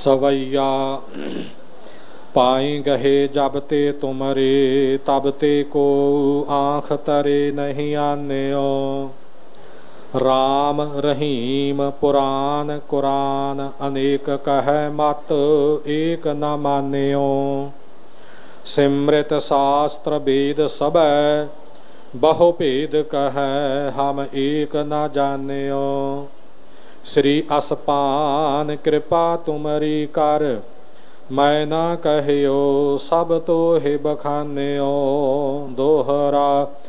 सवैया पाई गहे जब ते तुमरे, तब ते को आँख तरे नहीं आन्यो। राम रहीम पुराण कुरान, अनेक कह मत एक न मान्यो। सिमृत शास्त्र वेद सब, बहु भेद कह हम एक न जान्यो। श्री असपान कृपा तुमरी कर, मैं न कहियो सब तो ही बखान्यो। दोहरा